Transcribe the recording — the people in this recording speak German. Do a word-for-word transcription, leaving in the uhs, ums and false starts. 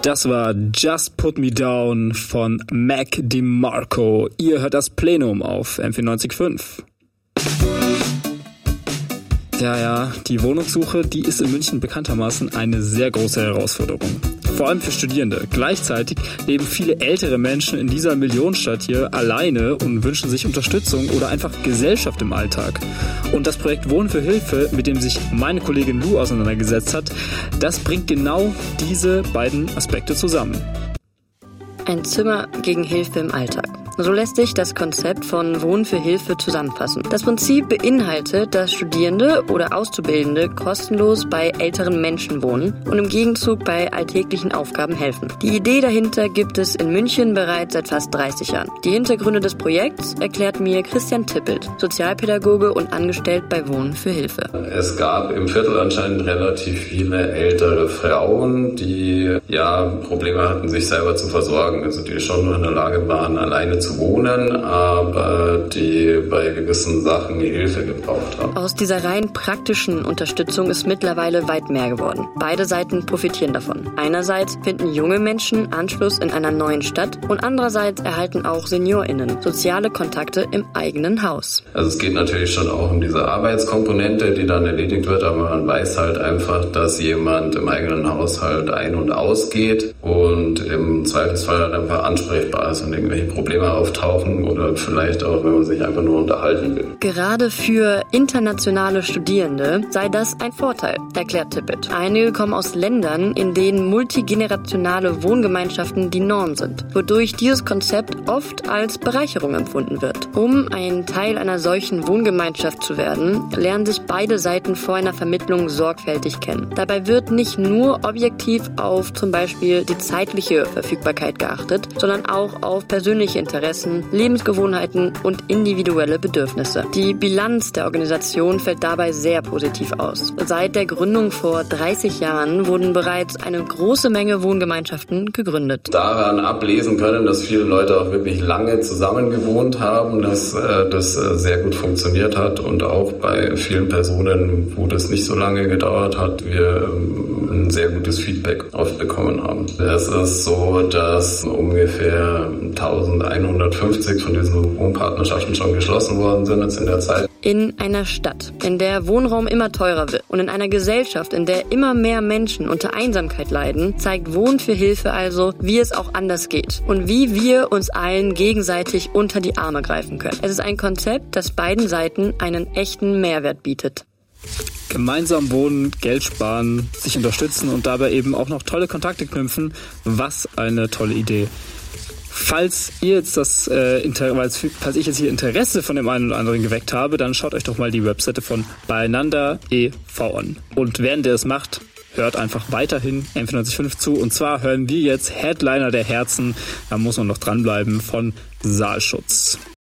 Das war Just Put Me Down von Mac DeMarco. Ihr hört das Plenum auf M vierundneunzig Komma fünf. Ja, ja, die Wohnungssuche, die ist in München bekanntermaßen eine sehr große Herausforderung. Vor allem für Studierende. Gleichzeitig leben viele ältere Menschen in dieser Millionenstadt hier alleine und wünschen sich Unterstützung oder einfach Gesellschaft im Alltag. Und das Projekt Wohnen für Hilfe, mit dem sich meine Kollegin Lou auseinandergesetzt hat, das bringt genau diese beiden Aspekte zusammen. Ein Zimmer gegen Hilfe im Alltag. So lässt sich das Konzept von Wohnen für Hilfe zusammenfassen. Das Prinzip beinhaltet, dass Studierende oder Auszubildende kostenlos bei älteren Menschen wohnen und im Gegenzug bei alltäglichen Aufgaben helfen. Die Idee dahinter gibt es in München bereits seit fast dreißig Jahren. Die Hintergründe des Projekts erklärt mir Christian Tippelt, Sozialpädagoge und angestellt bei Wohnen für Hilfe. Es gab im Viertel anscheinend relativ viele ältere Frauen, die ja Probleme hatten, sich selber zu versorgen. Also die schon in der Lage waren, alleine zu wohnen, aber die bei gewissen Sachen Hilfe gebraucht haben. Aus dieser rein praktischen Unterstützung ist mittlerweile weit mehr geworden. Beide Seiten profitieren davon. Einerseits finden junge Menschen Anschluss in einer neuen Stadt und andererseits erhalten auch SeniorInnen soziale Kontakte im eigenen Haus. Also es geht natürlich schon auch um diese Arbeitskomponente, die dann erledigt wird, aber man weiß halt einfach, dass jemand im eigenen Haushalt ein- und ausgeht und im Zweifelsfall halt einfach ansprechbar ist und irgendwelche Probleme auftauchen oder vielleicht auch, wenn man sich einfach nur unterhalten will. Gerade für internationale Studierende sei das ein Vorteil, erklärt Tippett. Einige kommen aus Ländern, in denen multigenerationale Wohngemeinschaften die Norm sind, wodurch dieses Konzept oft als Bereicherung empfunden wird. Um ein Teil einer solchen Wohngemeinschaft zu werden, lernen sich beide Seiten vor einer Vermittlung sorgfältig kennen. Dabei wird nicht nur objektiv auf zum Beispiel die zeitliche Verfügbarkeit geachtet, sondern auch auf persönliche Interessen, Lebensgewohnheiten und individuelle Bedürfnisse. Die Bilanz der Organisation fällt dabei sehr positiv aus. Seit der Gründung vor dreißig Jahren wurden bereits eine große Menge Wohngemeinschaften gegründet. Daran ablesen können, dass viele Leute auch wirklich lange zusammen gewohnt haben, dass äh, das äh, sehr gut funktioniert hat und auch bei vielen Personen, wo das nicht so lange gedauert hat, wir ähm, ein sehr gutes Feedback oft bekommen haben. Es ist so, dass ungefähr eintausendeinhundertfünfzig von diesen Wohnpartnerschaften schon geschlossen worden sind jetzt in der Zeit. In einer Stadt, in der Wohnraum immer teurer wird und in einer Gesellschaft, in der immer mehr Menschen unter Einsamkeit leiden, zeigt Wohnen für Hilfe also, wie es auch anders geht und wie wir uns allen gegenseitig unter die Arme greifen können. Es ist ein Konzept, das beiden Seiten einen echten Mehrwert bietet. Gemeinsam wohnen, Geld sparen, sich unterstützen und dabei eben auch noch tolle Kontakte knüpfen. Was eine tolle Idee. Falls ihr jetzt das äh, Inter- falls ich jetzt hier Interesse von dem einen oder anderen geweckt habe, dann schaut euch doch mal die Webseite von Beieinander e V an. Und während ihr es macht, hört einfach weiterhin M vierundneunzig Komma fünf zu. Und zwar hören wir jetzt Headliner der Herzen, da muss man noch dranbleiben, von Saalschutz.